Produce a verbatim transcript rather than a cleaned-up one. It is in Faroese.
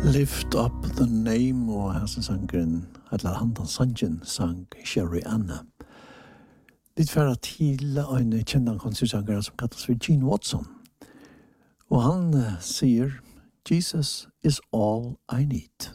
Lift up the name og hans sangren, eller handan sangen sang Sherry Anna. Litt færre til en kjendan konsertsangere som kallas for Gene Watson. Og han uh, sier, Jesus is all I need.